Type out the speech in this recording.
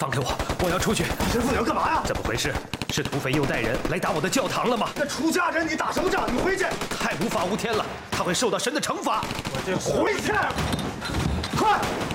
放开我，我要出去。 神父，你要干嘛呀？ 怎么回事？是土匪又带人来打我的教堂了吗？ 那出家人你打什么仗？你回去！ 太无法无天了，他会受到神的惩罚。 我这回去！快！